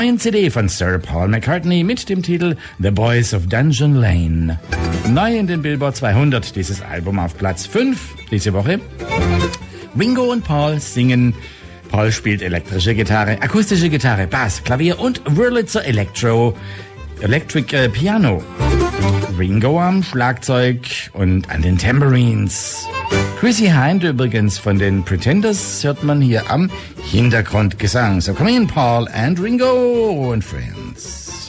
Ein CD von Sir Paul McCartney mit dem Titel The Boys of Dungeon Lane. Neu in den Billboard 200, dieses Album auf Platz 5 diese Woche. Ringo und Paul singen. Paul spielt elektrische Gitarre, akustische Gitarre, Bass, Klavier und Wurlitzer Electric Piano. Ringo am Schlagzeug und an den Tambourines. Chrissy Hind übrigens von den Pretenders hört man hier am Hintergrundgesang. So come in, Paul and Ringo and Friends.